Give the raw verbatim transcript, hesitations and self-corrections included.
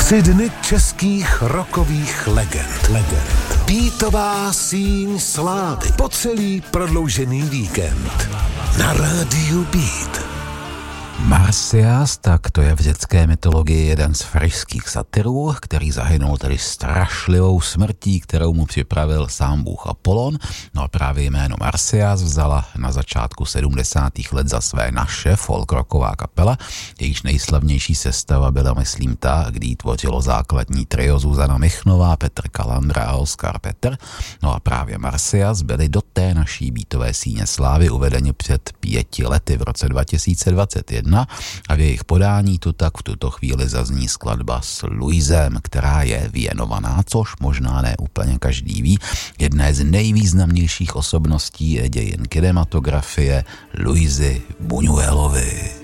Tři dny českých rockových legend. legend. Beatová síň slávy. Po celý prodloužený víkend. Na rádiu Beat. Marsyas, tak to je v řecké mytologii jeden z frašských satyrů, který zahynul tedy strašlivou smrtí, kterou mu připravil sám bůh Apollon. No a právě jméno Marsyas vzala na začátku sedmdesátých let za své naše folk rocková kapela. Jejíž nejslavnější sestava byla, myslím, ta, kdy tvořilo základní trio Zuzana Michnová, Petr Kalandra a Oskar Petr. No a právě Marsyas byli do té naší beatové síně slávy uvedeni před pěti lety v roce dva tisíce dvacet jedna a v jejich podání tu tak v tuto chvíli zazní skladba s Luisem, která je věnovaná, což možná ne úplně každý ví, jedné z nejvýznamnějších osobností dějin kinematografie, Luisi Buñuelovi.